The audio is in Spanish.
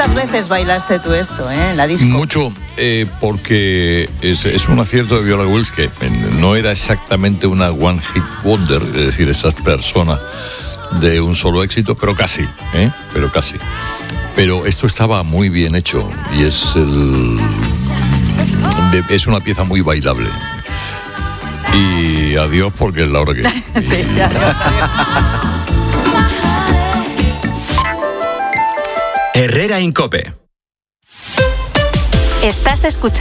¿Cuántas veces bailaste tú esto, en la disco? Mucho, porque es un acierto de Viola Wills que no era exactamente una one hit wonder, es decir, esas personas de un solo éxito, pero casi, Pero esto estaba muy bien hecho y es una pieza muy bailable. Y adiós porque es la hora que es. Sí, adiós. Herrera en COPE. Estás escuchando